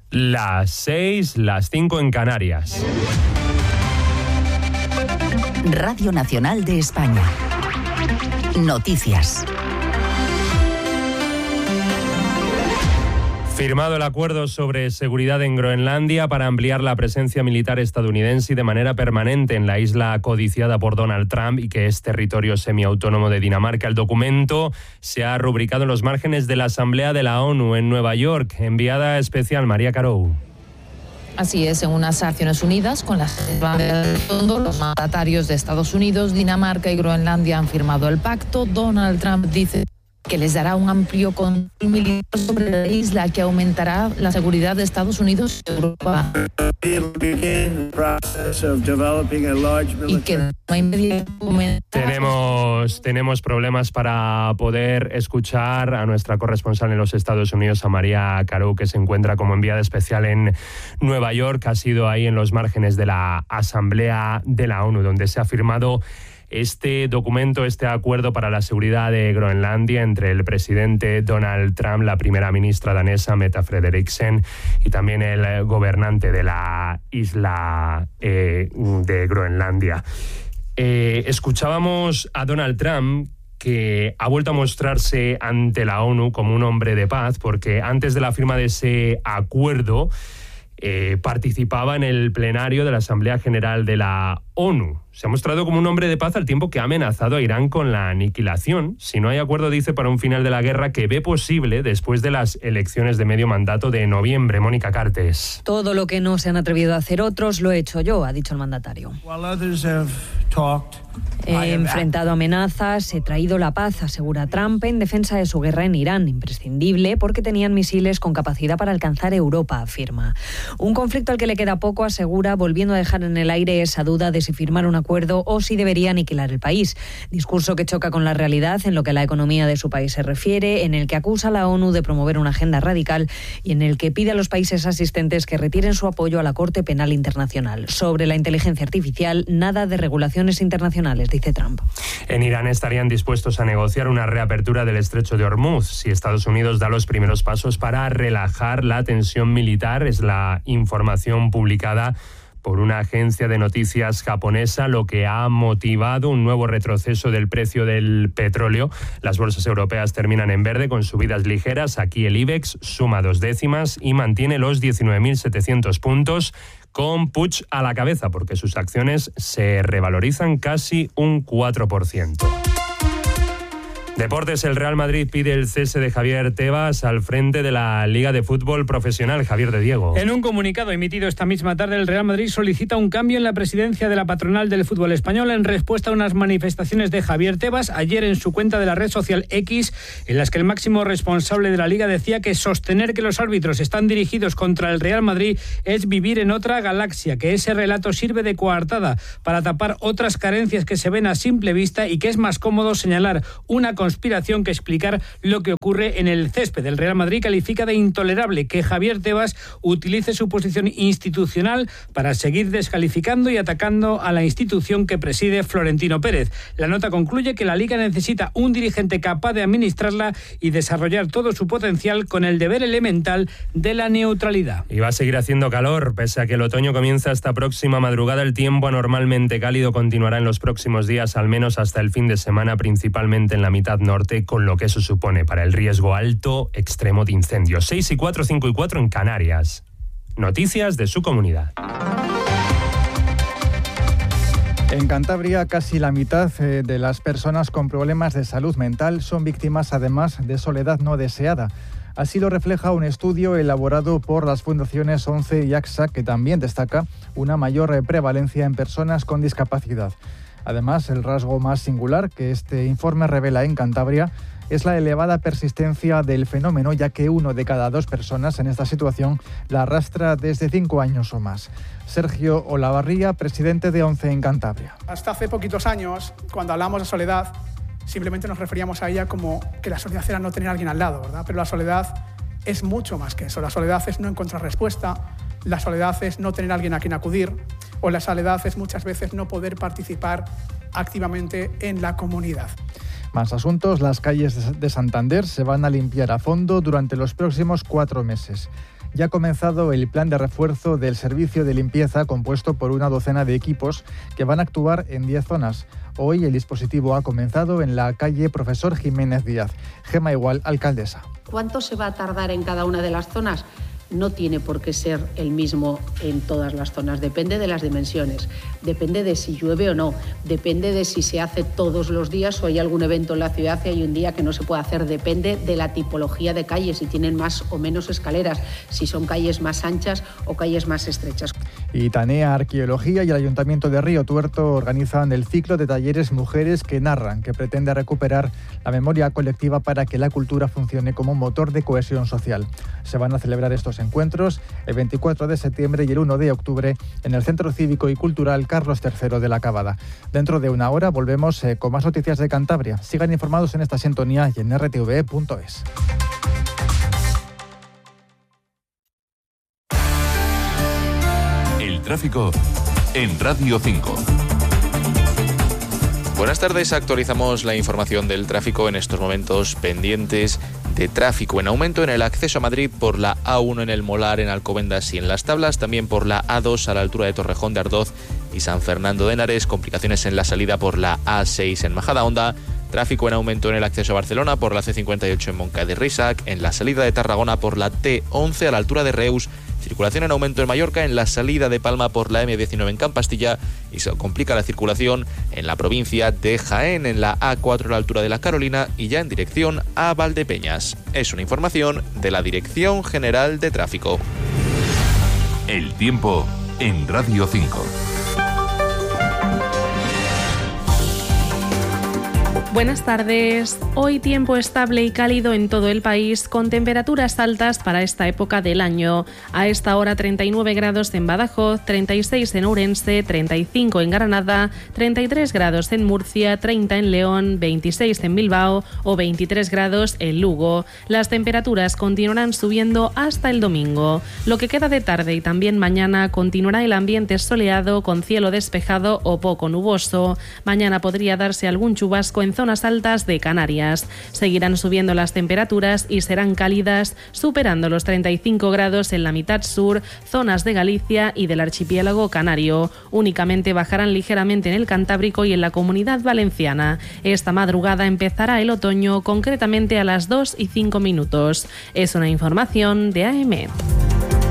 Las 6, las 5 en Canarias. Radio Nacional de España. Noticias. Firmado el acuerdo sobre seguridad en Groenlandia para ampliar la presencia militar estadounidense y de manera permanente en la isla codiciada por Donald Trump y que es territorio semiautónomo de Dinamarca. El documento se ha rubricado en los márgenes de la Asamblea de la ONU en Nueva York. Enviada especial María Carou. Así es, en unas Naciones Unidas, con las banderas de fondo, los mandatarios de Estados Unidos, Dinamarca y Groenlandia han firmado el pacto. Donald Trump dice que les dará un amplio control militar sobre la isla que aumentará la seguridad de Estados Unidos y Europa. Y que no hay medio Tenemos problemas para poder escuchar a nuestra corresponsal en los Estados Unidos, a María Carou, que se encuentra como enviada especial en Nueva York. Ha sido ahí en los márgenes de la Asamblea de la ONU, donde se ha firmado este documento, este acuerdo para la seguridad de Groenlandia entre el presidente Donald Trump, la primera ministra danesa Mette Frederiksen y también el gobernante de la isla de Groenlandia. Escuchábamos a Donald Trump, que ha vuelto a mostrarse ante la ONU como un hombre de paz, porque antes de la firma de ese acuerdo participaba en el plenario de la Asamblea General de la ONU. Se ha mostrado como un hombre de paz al tiempo que ha amenazado a Irán con la aniquilación si no hay acuerdo, dice, para un final de la guerra que ve posible después de las elecciones de medio mandato de noviembre. Mónica Cartes. Todo lo que no se han atrevido a hacer otros lo he hecho yo, ha dicho el mandatario. He enfrentado amenazas, he traído la paz, asegura Trump, en defensa de su guerra en Irán, imprescindible porque tenían misiles con capacidad para alcanzar Europa, afirma. Un conflicto al que le queda poco, asegura, volviendo a dejar en el aire esa duda de si firmar un acuerdo o si debería aniquilar el país. Discurso que choca con la realidad en lo que a la economía de su país se refiere, en el que acusa a la ONU de promover una agenda radical y en el que pide a los países asistentes que retiren su apoyo a la Corte Penal Internacional. Sobre la inteligencia artificial, nada de regulaciones internacionales, dice Trump. En Irán estarían dispuestos a negociar una reapertura del estrecho de Hormuz si Estados Unidos da los primeros pasos para relajar la tensión militar. Es la información publicada por una agencia de noticias japonesa, lo que ha motivado un nuevo retroceso del precio del petróleo. Las bolsas europeas terminan en verde con subidas ligeras. Aquí el IBEX suma 2 décimas y mantiene los 19.700 puntos, con Puig a la cabeza, porque sus acciones se revalorizan casi un 4%. Deportes, el Real Madrid pide el cese de Javier Tebas al frente de la Liga de Fútbol Profesional. Javier de Diego. En un comunicado emitido esta misma tarde, el Real Madrid solicita un cambio en la presidencia de la patronal del fútbol español en respuesta a unas manifestaciones de Javier Tebas ayer en su cuenta de la red social X, en las que el máximo responsable de la Liga decía que sostener que los árbitros están dirigidos contra el Real Madrid es vivir en otra galaxia, que ese relato sirve de coartada para tapar otras carencias que se ven a simple vista y que es más cómodo señalar una conspiración que explicar lo que ocurre en el césped. El Real Madrid califica de intolerable que Javier Tebas utilice su posición institucional para seguir descalificando y atacando a la institución que preside Florentino Pérez. La nota concluye que la Liga necesita un dirigente capaz de administrarla y desarrollar todo su potencial con el deber elemental de la neutralidad. Y va a seguir haciendo calor, pese a que el otoño comienza esta próxima madrugada. El tiempo anormalmente cálido continuará en los próximos días, al menos hasta el fin de semana, principalmente en la mitad norte, con lo que eso supone para el riesgo alto extremo de incendios. 6 y 4, 5 y 4 en Canarias. Noticias de su comunidad. En Cantabria, casi la mitad de las personas con problemas de salud mental son víctimas, además, de soledad no deseada. Así lo refleja un estudio elaborado por las fundaciones ONCE y AXA, que también destaca una mayor prevalencia en personas con discapacidad. Además, el rasgo más singular que este informe revela en Cantabria es la elevada persistencia del fenómeno, ya que 1 de cada 2 personas en esta situación la arrastra desde 5 años o más. Sergio Olavarría, presidente de ONCE en Cantabria. Hasta hace poquitos años, cuando hablamos de soledad, simplemente nos referíamos a ella como que la soledad era no tener a alguien al lado, ¿verdad? Pero la soledad es mucho más que eso. La soledad es no encontrar respuesta, la soledad es no tener a alguien a quien acudir, o la soledad es muchas veces no poder participar activamente en la comunidad. Más asuntos, las calles de Santander se van a limpiar a fondo durante los próximos 4 meses. Ya ha comenzado el plan de refuerzo del servicio de limpieza compuesto por una docena de equipos que van a actuar en 10 zonas. Hoy el dispositivo ha comenzado en la calle Profesor Jiménez Díaz. Gema Igual, alcaldesa. ¿Cuánto se va a tardar en cada una de las zonas? No tiene por qué ser el mismo en todas las zonas, depende de las dimensiones, depende de si llueve o no, depende de si se hace todos los días o hay algún evento en la ciudad y hay un día que no se puede hacer, depende de la tipología de calles, si tienen más o menos escaleras, si son calles más anchas o calles más estrechas. Y Tanea Arqueología y el Ayuntamiento de Río Tuerto organizan el ciclo de talleres Mujeres que Narran, que pretende recuperar la memoria colectiva para que la cultura funcione como motor de cohesión social. Se van a celebrar estos encuentros el 24 de septiembre y el 1 de octubre en el Centro Cívico y Cultural Carlos III de la Cábada. Dentro de una hora volvemos con más noticias de Cantabria. Sigan informados en esta sintonía y en rtve.es. El tráfico en Radio 5. Buenas tardes, actualizamos la información del tráfico en estos momentos pendientes de tráfico en aumento en el acceso a Madrid por la A1 en el Molar, en Alcobendas y en Las Tablas, también por la A2 a la altura de Torrejón de Ardoz y San Fernando de Henares, complicaciones en la salida por la A6 en Majadahonda, tráfico en aumento en el acceso a Barcelona por la C58 en Moncada de Reixac, en la salida de Tarragona por la T11 a la altura de Reus, circulación en aumento en Mallorca en la salida de Palma por la M19 en Campastilla y se complica la circulación en la provincia de Jaén en la A4 a la altura de La Carolina y ya en dirección a Valdepeñas. Es una información de la Dirección General de Tráfico. El tiempo en Radio 5. Buenas tardes. Hoy tiempo estable y cálido en todo el país, con temperaturas altas para esta época del año. A esta hora 39 grados en Badajoz, 36 en Ourense, 35 en Granada, 33 grados en Murcia, 30 en León, 26 en Bilbao o 23 grados en Lugo. Las temperaturas continuarán subiendo hasta el domingo. Lo que queda de tarde y también mañana continuará el ambiente soleado con cielo despejado o poco nuboso. Mañana podría darse algún chubasco en zonas altas de Canarias. Seguirán subiendo las temperaturas y serán cálidas, superando los 35 grados en la mitad sur, zonas de Galicia y del archipiélago canario. Únicamente bajarán ligeramente en el Cantábrico y en la Comunidad Valenciana. Esta madrugada empezará el otoño, concretamente a las 2:05. Es una información de AM.